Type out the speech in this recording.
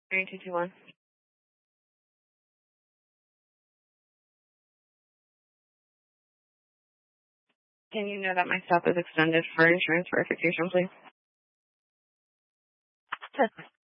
3221. Can you know that my stop is extended for insurance verification, please?